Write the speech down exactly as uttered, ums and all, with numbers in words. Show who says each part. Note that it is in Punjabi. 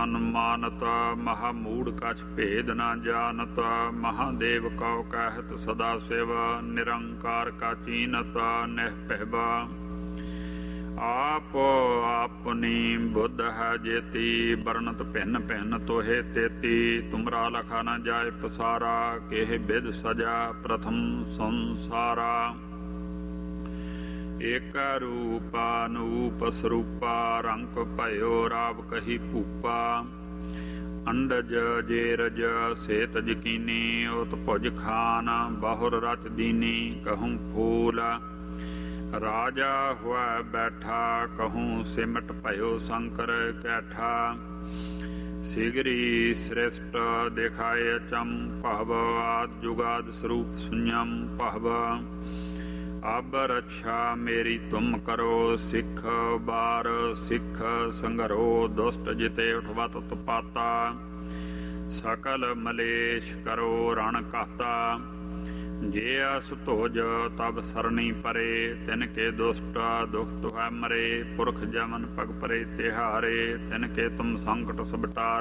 Speaker 1: ਅਨੁਮਾਨਤ। ਮਹਾਮੂੜ ਕਛ ਭੇਦ ਨ ਜਾਨਤ। ਮਹਾਦੇਵ ਕਉ ਕਹਿਤ ਸਦਾ ਸਿਵ। ਨਿਰੰਕਾਰ ਕਾ ਚੀਨਤ ਨਿਹਪਹਿਬ। ਆਪ ਆਪਨੀ ਬੁੱਧ ਹੈ ਜੇਤੀ। ਬਰਨਤ ਭਿੰਨ ਭਿੰਨ ਤੋਹੇ ਤੇਤੀ। ਤੁਮਰਾ ਲਖਾ ਨ ਜਾਏ ਪਸਾਰਾ। ਕੇਹ ਬਿਦ ਸਜਾ ਪ੍ਰਥਮ ਸੰਸਾਰਾ। ਏਕ ਰੂਪਾ ਨੂਪ ਸਰੂਪਾ। ਰੰਕ ਭਇਓ ਰਾਵ ਕਹੀ ਭੂਪਾ। ਅੰਡਜ ਜੇਰਜ ਸੇਤ ਯਕੀਨੀ। ਉਤ ਭੁਜ ਖਾਨ ਬਹੁਰ ਰਚ ਦੀਨੀ। ਕਹੂੰ ਫੂਲ ਰਾਜਾ ਹੋਇ ਬੈਠਾ। ਕਹੂੰ ਸਿਮਟ ਭਇਓ ਸ਼ੰਕਰ ਕੈਠਾ। ਸਿਗਰੀ ਸ੍ਰਿਸ਼ਟ ਦਿਖਾਏ ਅਚਮ ਭਵ। ਆਦਿ ਜੁਗਾਦ ਸਰੂਪ ਸੁਨਯਮ ਭਵ। ਅਬ ਰਛਾ ਮੇਰੀ ਤੁਮ ਕਰੋ। ਸਿੱਖ ਬਾਰ ਸਿੱਖ ਸੰਘਰੋ। ਦੁਸ਼ਟ ਜਿਤੇ ਉਠਵਤ ਤੁਪਾਤਾ। ਸਕਲ ਮਲੇਸ਼ ਕਰੋ ਰਣ ਘਾਤਾ। ਜੇ ਅਸ ਧੋਜ ਤਬ ਸਰਣੀ ਪਰੇ। ਤਿਨ ਕੇ ਦੁਸ਼ਟ ਦੁਖ ਤੁਹੈ ਮਰੇ। ਪੁਰਖ ਜਮਨ ਪਗ ਪਰੇ ਤਿਹਾਰੇ। ਤਿਨ ਕੇ ਤੁਮ ਸੰਕਟ ਸਬਟਾਰੇ।